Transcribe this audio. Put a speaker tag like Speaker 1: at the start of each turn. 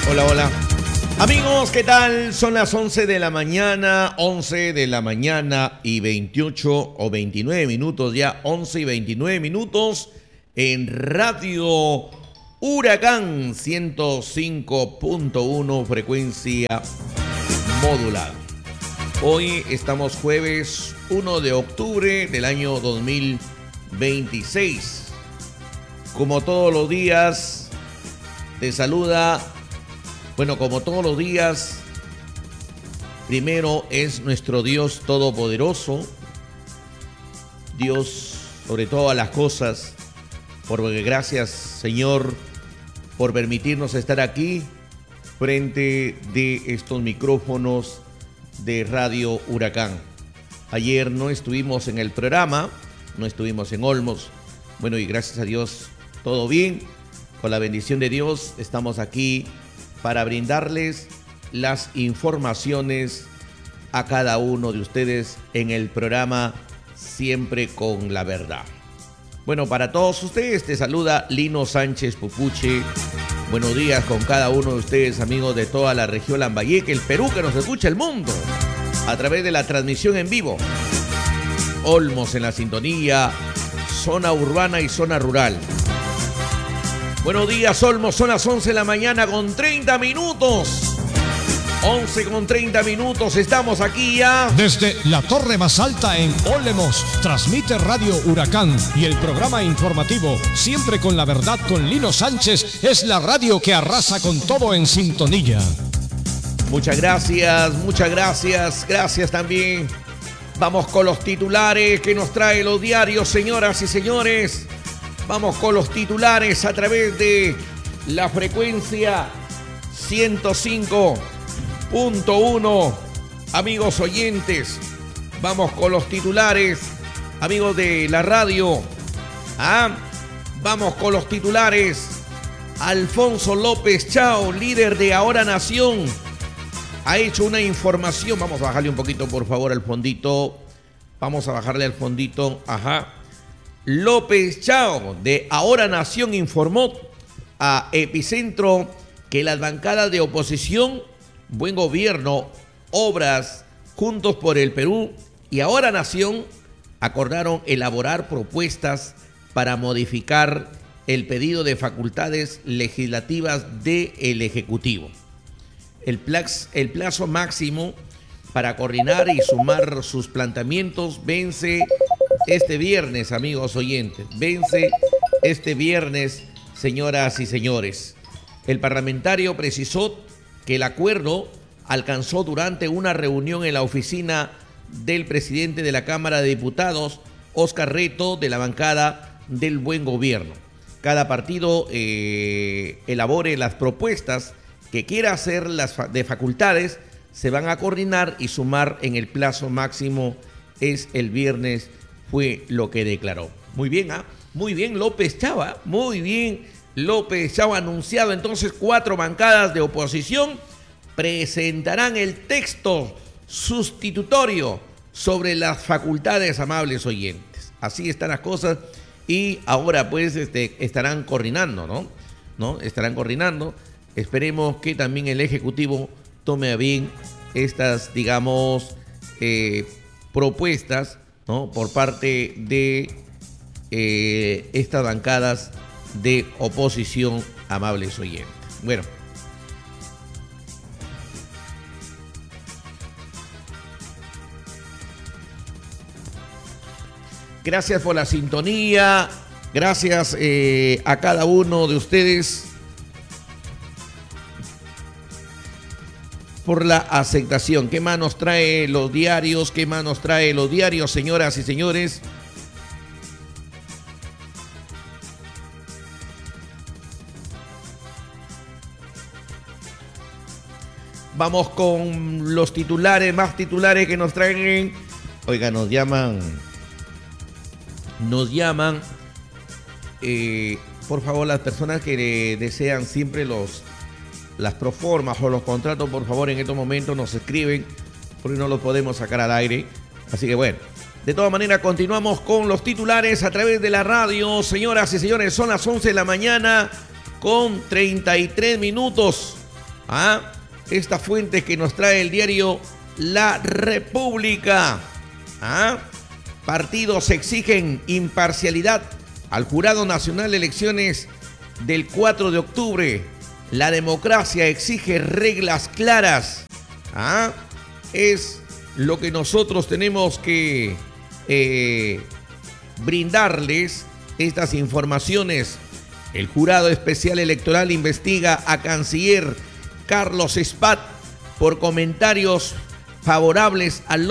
Speaker 1: Hola, hola. Amigos, ¿qué tal? Son las 11 de la mañana, 11 de la mañana y 28 o 29 minutos ya, 11 y 29 minutos en Radio Huracán 105.1 frecuencia modulada. Hoy estamos jueves 1 de octubre del año 2026. Como todos los días, te saluda, como todos los días, primero es nuestro Dios Todopoderoso, Dios sobre todas las cosas, porque gracias, Señor, por permitirnos estar aquí frente de estos micrófonos de Radio Huracán. Ayer no estuvimos en el programa, no estuvimos en Olmos, y gracias a Dios, todo bien, con la bendición de Dios, estamos aquí para brindarles las informaciones a cada uno de ustedes en el programa Siempre con la Verdad. Para todos ustedes te saluda Lino Sánchez Pupuche. Buenos días con cada uno de ustedes, amigos de toda la región Lambayeque, el Perú, que nos escucha el mundo a través de la transmisión en vivo. Olmos en la sintonía, zona urbana y zona rural. Buenos días, Olmos, son las 11 de la mañana con 30 minutos. 11 con 30 minutos, estamos aquí ya.
Speaker 2: Desde la torre más alta en Olmos, transmite Radio Huracán y el programa informativo Siempre con la Verdad con Lino Sánchez es la radio que arrasa con todo en sintonía.
Speaker 1: Muchas gracias, gracias también. Vamos con los titulares que nos trae los diarios, señoras y señores. Vamos con los titulares a través de la frecuencia 105.1. Amigos oyentes, vamos con los titulares, amigos de la radio. Vamos con los titulares. Alfonso López Chao, líder de Ahora Nación, ha hecho una información. Vamos a bajarle un poquito, por favor, al fondito. Vamos a bajarle al fondito. López Chao de Ahora Nación informó a Epicentro que las bancadas de oposición, Buen Gobierno, Obras, Juntos por el Perú y Ahora Nación acordaron elaborar propuestas para modificar el pedido de facultades legislativas del Ejecutivo. El plazo máximo para coordinar y sumar sus planteamientos vence este viernes, amigos oyentes. Vence este viernes, señoras y señores. El parlamentario precisó que el acuerdo alcanzó durante una reunión en la oficina del presidente de la Cámara de Diputados, Óscar Reto, de la bancada del Buen Gobierno. Cada partido elabore las propuestas que quiera hacer las de facultades, se van a coordinar y sumar en el plazo máximo es el viernes, fue lo que declaró. Muy bien, muy bien López Chava, muy bien López Chava, anunciado entonces 4 bancadas de oposición presentarán el texto sustitutorio sobre las facultades, amables oyentes. Así están las cosas y ahora pues estarán coordinando, ¿no? Estarán coordinando. Esperemos que también el Ejecutivo tome a bien estas, propuestas, ¿no? Por parte de estas bancadas de oposición, amables oyentes. Gracias por la sintonía, gracias a cada uno de ustedes por la aceptación. ¿Qué más nos trae los diarios? Señoras y señores? Vamos con los titulares, más titulares que nos traen. Oiga, nos llaman, por favor, las personas que desean siempre las proformas o los contratos, por favor, en estos momentos nos escriben, porque no los podemos sacar al aire. Así que de todas maneras, continuamos con los titulares a través de la radio. Señoras y señores, son las 11 de la mañana con 33 minutos. Esta fuente que nos trae el diario La República. Partidos exigen imparcialidad al Jurado Nacional de Elecciones del 4 de octubre. La democracia exige reglas claras. Es lo que nosotros tenemos que brindarles estas informaciones. El Jurado Especial Electoral investiga a canciller Carlos Spath por comentarios favorables al